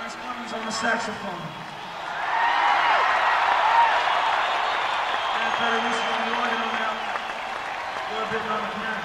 Alex Clemens on the saxophone. And Federico on the organ on the album. A little bit on the piano.